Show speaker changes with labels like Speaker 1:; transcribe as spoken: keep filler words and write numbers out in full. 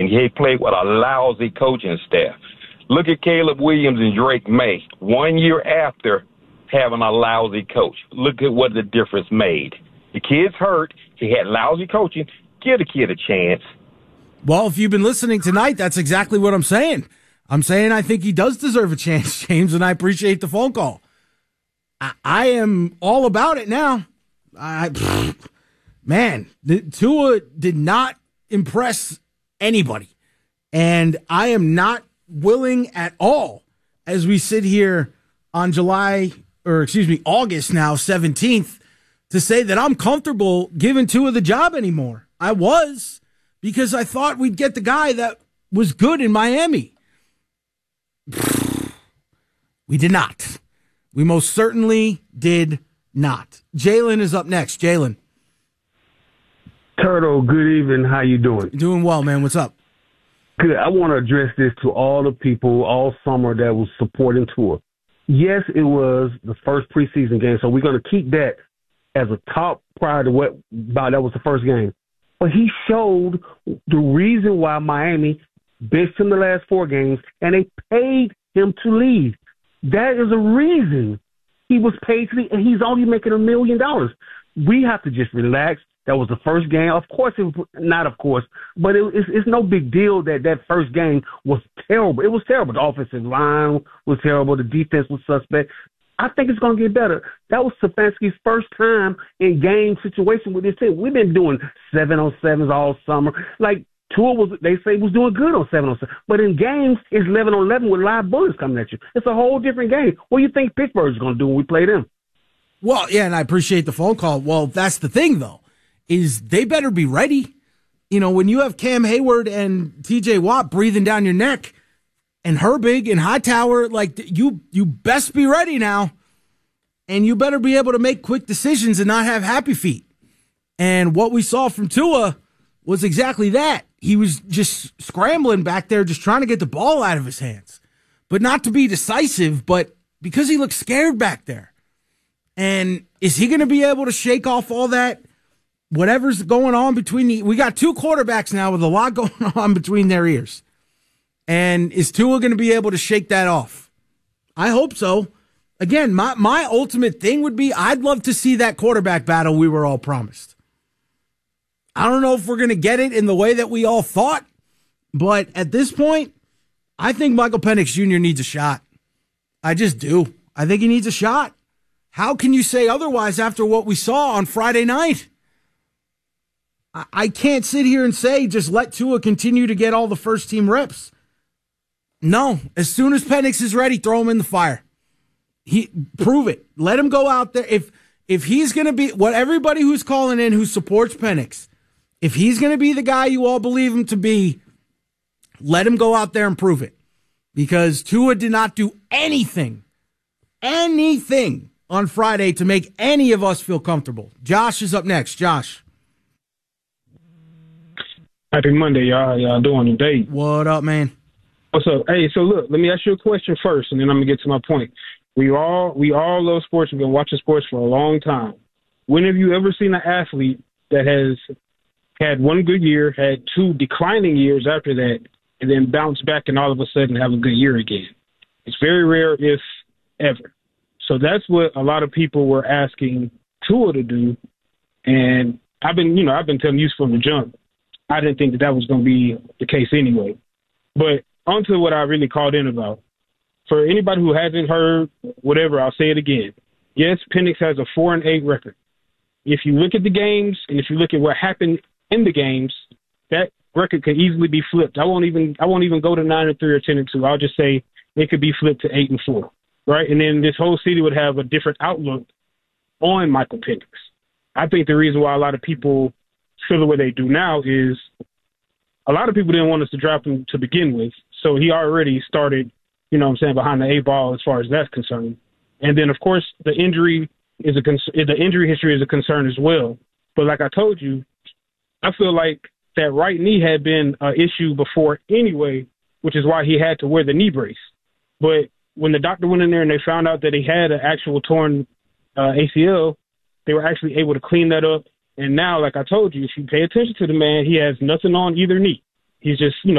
Speaker 1: he played with a lousy coaching staff. Look at Caleb Williams and Drake May. One year after having a lousy coach, look at what the difference made. The kid's hurt. He had lousy coaching. Give the kid a chance.
Speaker 2: Well, if you've been listening tonight, that's exactly what I'm saying. I'm saying I think he does deserve a chance, James, and I appreciate the phone call. I, I am all about it now. I, man, the, Tua did not impress anybody, and I am not willing at all, as we sit here on July, or excuse me, August now, seventeenth, to say that I'm comfortable giving Tua the job anymore. I was, because I thought we'd get the guy that was good in Miami. We did not. We most certainly did not. Jalen is up next. Jalen.
Speaker 3: Turtle, good evening. How you doing?
Speaker 2: Doing well, man. What's up?
Speaker 3: Good. I want to address this to all the people all summer that was supporting Tua. Yes, it was the first preseason game, so we're going to keep that as a top priority. What about that was the first game. But he showed the reason why Miami benched him the last four games, and they paid him to leave. That is a reason he was paid to leave, and he's only making a million dollars. We have to just relax. That was the first game. Of course, it was not of course, but it, it's, it's no big deal that that first game was terrible. It was terrible. The offensive line was terrible. The defense was suspect. I think it's going to get better. That was Stefanski's first time in game situation with this team. We've been doing seven on sevens all summer. Like, Tua was, they say, was doing good on seven on seven. But in games, it's eleven on eleven with live bullets coming at you. It's a whole different game. What do you think Pittsburgh's going to do when we play them?
Speaker 2: Well, yeah, and I appreciate the phone call. Well, that's the thing, though, is they better be ready. You know, when you have Cam Hayward and T J Watt breathing down your neck, and Herbig and Hightower, like, you you best be ready now. And you better be able to make quick decisions and not have happy feet. And what we saw from Tua was exactly that. He was just scrambling back there, just trying to get the ball out of his hands. But not to be decisive, but because he looked scared back there. And is he going to be able to shake off all that? Whatever's going on between the... We got two quarterbacks now with a lot going on between their ears. And is Tua going to be able to shake that off? I hope so. Again, my, my ultimate thing would be I'd love to see that quarterback battle we were all promised. I don't know if we're going to get it in the way that we all thought, but at this point, I think Michael Penix Junior needs a shot. I just do. I think he needs a shot. How can you say otherwise after what we saw on Friday night? I, I can't sit here and say just let Tua continue to get all the first-team reps. No. As soon as Penix is ready, throw him in the fire. He prove it. Let him go out there. If if he's going to be what everybody who's calling in who supports Penix, if he's going to be the guy you all believe him to be, let him go out there and prove it. Because Tua did not do anything, anything on Friday to make any of us feel comfortable. Josh is up next. Josh.
Speaker 4: Happy Monday, y'all. How y'all doing today?
Speaker 2: What up, man?
Speaker 4: What's up? Hey, so look, let me ask you a question first, and then I'm going to get to my point. We all we all love sports. We've been watching sports for a long time. When have you ever seen an athlete that has had one good year, had two declining years after that, and then bounce back and all of a sudden have a good year again? It's very rare, if ever. So that's what a lot of people were asking Tua to do. And I've been, you know, I've been telling you from the jump, I didn't think that that was going to be the case anyway. But onto what I really called in about. For anybody who hasn't heard whatever, I'll say it again. Yes, Penix has a four and eight record. If you look at the games and if you look at what happened in the games, that record could easily be flipped. I won't even I won't even go to nine and three or ten and two. I'll just say it could be flipped to eight and four, right? And then this whole city would have a different outlook on Michael Penix. I think the reason why a lot of people feel the way they do now is a lot of people didn't want us to draft him to begin with, so he already started, you know what I'm saying, behind the eight ball as far as that's concerned. And then, of course, the injury is a con- the injury history is a concern as well. But like I told you, I feel like that right knee had been an issue before anyway, which is why he had to wear the knee brace. But when the doctor went in there and they found out that he had an actual torn uh, A C L, they were actually able to clean that up. And now, like I told you, if you pay attention to the man, he has nothing on either knee. He's just, you know,